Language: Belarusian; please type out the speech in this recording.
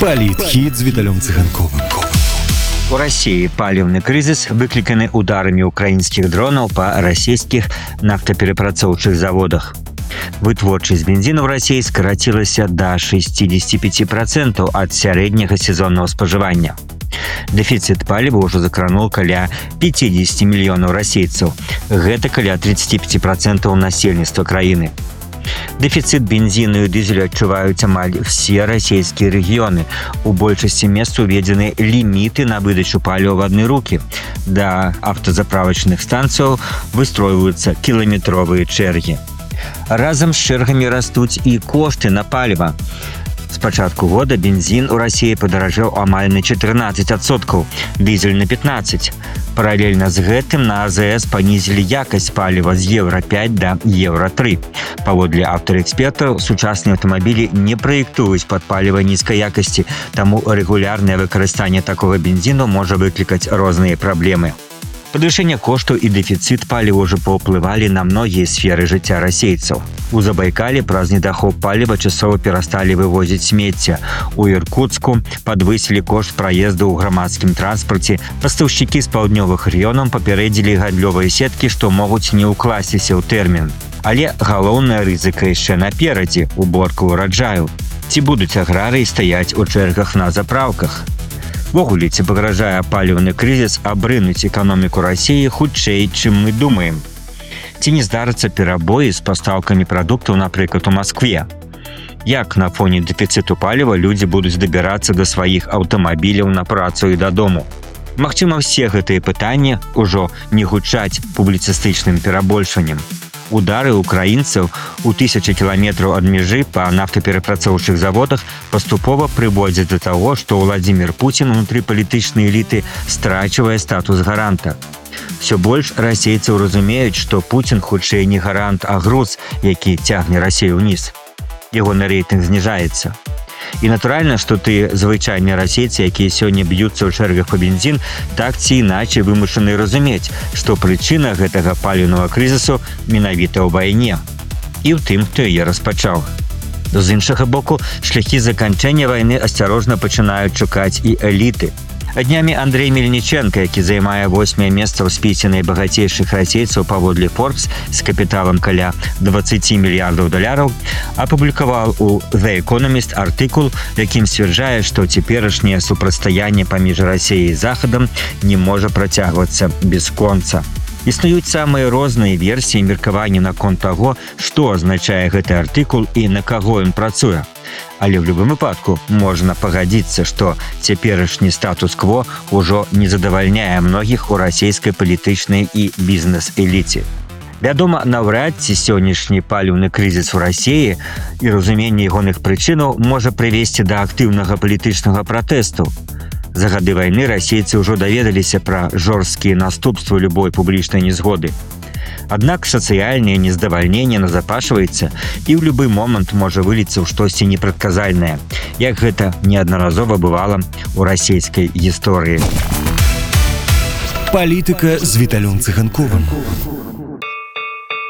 Политхит з Віталем Цыганковым. У России паліўны крызіс выкліканы ударамі украінскіх дронаў па расійскіх нафтаперапрацоўчых заводах. Вытворчасць бензіну ў Расіі скарацілася да 65% ад сярэдняга сезоннага спажывання. Дэфіцыт паліва ўжо закрануў каля 50 мільёнаў расейцаў. Гэта каля 35% насельніцтва краіны. Дэфіцыт бензіну і дызелю адчуваюць амаль все расійскія рэгіёны. У большасці мест уведзены ліміты на выдачу паліва ў адны рукі. Да автозаправачных станцыяў выстройваюцца кіламетровыя чэргі. Разам з чэргамі растуць і кошты на паліва. З пачатку года бензін у Расіі падаражэў амаль на 14%, дызель на 15%. Паралельна з гэтым на АЗС панізілі якасць паліва з Еўра-5 да Еўра-3. Паводле аўтаэкспертаў, сучасныя аўтамабілі не праектуюць пад паліва нізкай якасці, таму рэгулярнае выкарыстанне такога бензіну можа выклікаць розныя праблемы. Падвышэнне коштаў і дэфіцыт паліва ўжо паўплывалі на многія сферы жыцця расейцаў. У Забайкале праз недахоп паліва часова перасталі вывозіць смецце. У Іркуцку падвысілі кошт праезду ў грамадскім транспарце. Пастаўшчыкі з паўднёвых рэгіёнаў папярэдзілі гандлёвыя сеткі, што могуць не ўкласціся ў тэрмін. Але галоўная рызыка яшчэ наперадзе – уборка ўраджаю. Ці будуць аграрыі стаяць у чэргах на запраўках? Вогуле, ці пагражае паліўны крызіс абрынуць эканоміку Расіі хутчэй, чым мы думаем? Ці не здарыцца перабоі з пастаўкамі прадуктаў, напрыклад, у Маскве? Як на фоне дэфіцыту паліва людзі будуць дабірацца да сваіх аўтамабіляў на працу і дадому? Магчыма, все гэтыя пытанні ўжо не гучаць публіцыстычным перабольшаннем. Удары украінцаў у 1000 кіламетраў ад мяжы па нафтаперапрацоўчых заводах паступова прыводзяць да таго, што Владзімір Пуцін унутры палітычнай эліты страчвае статус гаранта. Всё больш расейцаў разумеюць, што Пуцін хутчэй не гарант, а груз, які цягне Расію ўніз. Ягоны рэйтынг зніжаецца. І натуральна, што ты звычайныя расейцы, якія сёння б'юцца ў чэргах па бензін, так ці іначай вымушаны разумець, што прычына гэтага паліўнага крызісу менавіта ў вайне. І ў тым, хто яе распачаў. З іншага боку, шляхі заканчэння вайны асцярожна пачынаюць шукаць і эліты. Днямі Андрей Мельніченко, які займае 8е месца ў спісе найбагацейшых расейцаў паводле Forbes з капіталам каля $20 мільярдаў, апублікаваў у The Economist артыкул, якім сцвярджае, што цяперашняе супрацьстаянне паміж Расіяй і Захадам не можа працягвацца бясконца. Існуюць самыя розныя версіі меркавання наконт таго, што азначае гэты артыкул і на каго ён працуе. Але ў любым выпадку можна пагадзіцца, што цяперашні статус-кво ўжо не задавальняе многіх у расійскай палітычнай і бізнес-эліце. Вядома, наўрад ці сённяшні паліўны крызіс у Расіі і разуменне ягоных прычынаў можа прывесці да актыўнага палітычнага пратэсту. За гады вайны расейцы ўжо даведаліся пра жорсткія наступствы любой публічнай незгоды. Аднак сацыяльнае нездавальненне назапашваецца і ў любы момант можа выліцца ў штосьці непрадказальнае, як гэта неаднаразова бывала ў расійскай гісторыі. Палітыка з Віталем Цыганковым.